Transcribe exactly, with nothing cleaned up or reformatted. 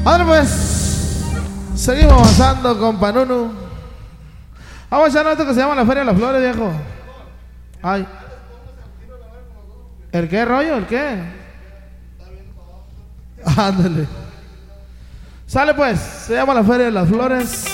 Ahora pues, seguimos avanzando con Panunu. Vamos a echar esto que se llama la Feria de las Flores, viejo. Ay. ¿El qué rollo? ¿El qué? Ándale. Sale pues, se llama la Feria de las Flores.